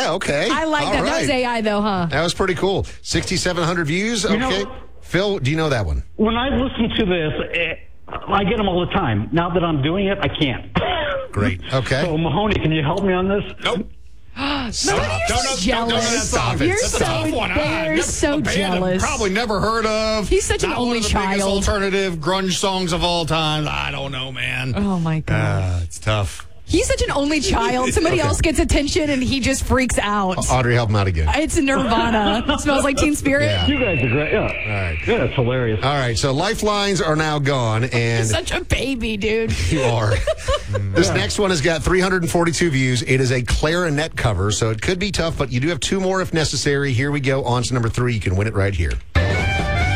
Yeah, okay. I like All that. right. That was AI, though, huh? That was pretty cool. 6,700 views. Okay. know- Phil, do you know that one? When I listen to this, I get them all the time. Now that I'm doing it, I can't. Great. Okay. So, Mahoney, can you help me on this? Nope. Jealous. Stop it. You're That's a so, tough one. they're so A band jealous. I've probably never heard of. He's such an Not only one of the biggest child. alternative grunge songs of all time. I don't know, man. Oh, my God. It's tough. He's such an only child. Somebody else gets attention and he just freaks out. Audrey, help him out again. It's Nirvana. Smells like Teen Spirit. Yeah. You guys are great. Yeah. All right. Yeah, it's hilarious. All right, so lifelines are now gone, and Such a baby, dude. you are. This next one has got 342 views. It is a clarinet cover, so it could be tough, but you do have two more if necessary. Here we go. On to number 3. You can win it right here.